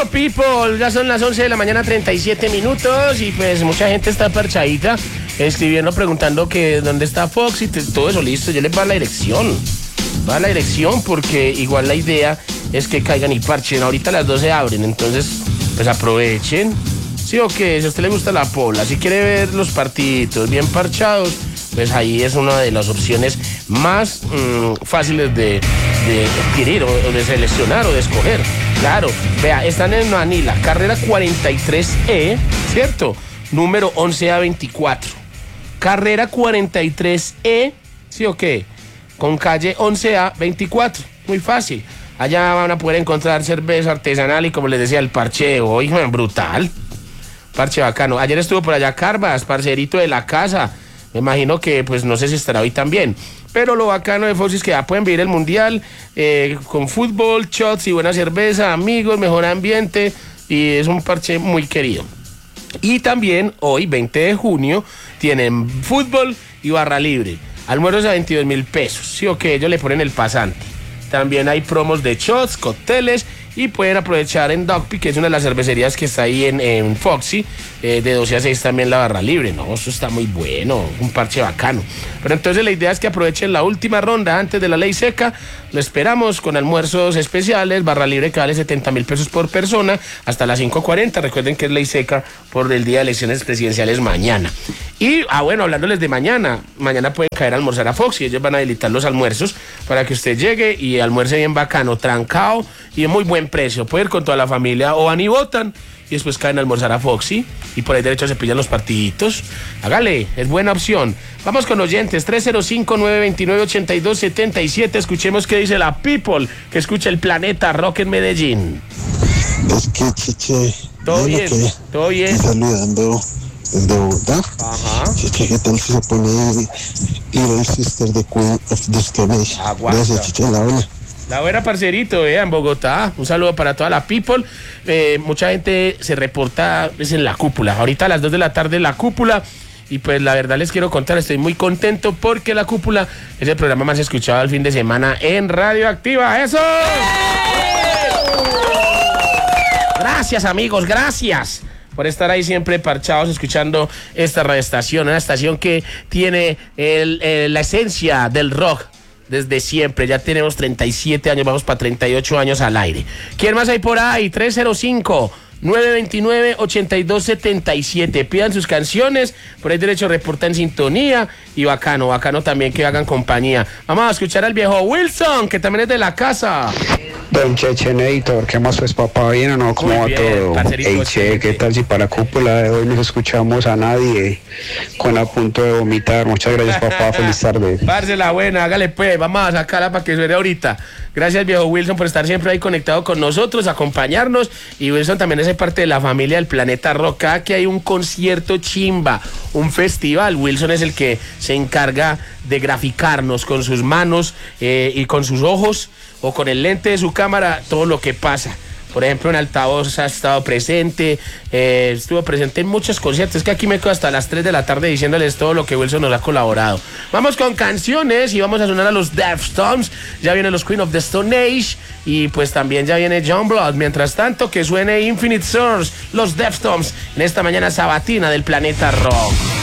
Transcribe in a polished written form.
Bueno, people, ya son las 11 de la mañana, 37 minutos, y pues mucha gente está parchadita, escribiendo, preguntando que dónde está Fox y todo eso, listo. Yo les voy a la dirección. Va a la dirección porque igual la idea es que caigan y parchen. Ahorita a las 12 abren, entonces pues aprovechen. Sí o qué, si a usted le gusta la pola, si quiere ver los partiditos bien parchados, pues ahí es una de las opciones más fáciles de adquirir o de seleccionar o de escoger. Claro, vea, están en Manila, carrera 43E, ¿cierto? Número 11A24. Carrera 43E, ¿sí o qué? Con calle 11A24, muy fácil. Allá van a poder encontrar cerveza artesanal y, como les decía, el parche hoy, brutal. Parche bacano. Ayer estuvo por allá Carvas, parcerito de la casa. Me imagino que, pues, no sé si estará hoy también. Pero lo bacano de Fox es que ya pueden vivir el mundial con fútbol, shots y buena cerveza, amigos, mejor ambiente. Y es un parche muy querido. Y también hoy, 20 de junio, tienen fútbol y barra libre. Almuerzos a 22.000 pesos. Sí o que ellos le ponen el pasante. También hay promos de shots, cócteles, y pueden aprovechar en Dogpy, que es una de las cervecerías que está ahí en Foxy, de 12 a 6 también la barra libre. No, eso está muy bueno, un parche bacano. Pero entonces la idea es que aprovechen la última ronda antes de la ley seca. Lo esperamos con almuerzos especiales, barra libre que vale 70.000 pesos por persona, hasta las 5:40. Recuerden que es ley seca por el día de elecciones presidenciales mañana. Y, bueno, hablándoles de mañana pueden caer a almorzar a Foxy. Ellos van a habilitar los almuerzos para que usted llegue y almuerce bien bacano, trancado y de muy buen precio. Puede ir con toda la familia o van y votan y después caen a almorzar a Foxy y por ahí derecho se pillan los partiditos. Hágale, es buena opción. Vamos con oyentes, 305-929-8277. Escuchemos qué dice la people que escucha el Planeta Rock en Medellín. Es que, Chiche, todo bien, todo bien. Saludando desde Bogotá. Ajá. Chiche, ¿qué tal si se pone Little Sister de Queen of the Stone Age? Gracias, Chiche, la buena. La buena, parcerito, en Bogotá. Un saludo para toda la people. Mucha gente se reporta en la cúpula. Ahorita a las 2 de la tarde la cúpula. Y pues la verdad les quiero contar, estoy muy contento porque la cúpula es el programa más escuchado el fin de semana en Radioactiva. ¡Eso! Gracias, amigos, gracias por estar ahí siempre parchados escuchando esta radioestación, una estación que tiene la esencia del rock desde siempre. Ya tenemos 37 años, vamos para 38 años al aire. ¿Quién más hay por ahí? 305-929-8277. Pidan sus canciones, por ahí derecho reporta en sintonía y bacano también que hagan compañía. Vamos a escuchar al viejo Wilson, que también es de la casa. Don Chechenator, ¿qué más pues, papá? ¿Bien o no? ¿Cómo va todo? Hey, Che, ¿qué tal si para la cúpula de hoy nos escuchamos a nadie con a punto de vomitar? Muchas gracias, papá, feliz tarde. Parce, la buena, hágale pues, vamos a sacarla para que suene ahorita. Gracias, viejo Wilson, por estar siempre ahí conectado con nosotros, acompañarnos. Y Wilson también es parte de la familia del Planeta Rock. Cada que hay un concierto chimba, un festival, Wilson es el que se encarga de graficarnos con sus manos y con sus ojos o con el lente de su cámara todo lo que pasa. Por ejemplo, en Altavoz ha estado presente, estuvo presente en muchos conciertos. Es que aquí me quedo hasta las 3 de la tarde diciéndoles todo lo que Wilson nos ha colaborado. Vamos con canciones y vamos a sonar a los Deftones. Ya vienen los Queen of the Stone Age y pues también ya viene John Blood. Mientras tanto, que suene Infinite Source, los Deftones, en esta mañana sabatina del Planeta Rock.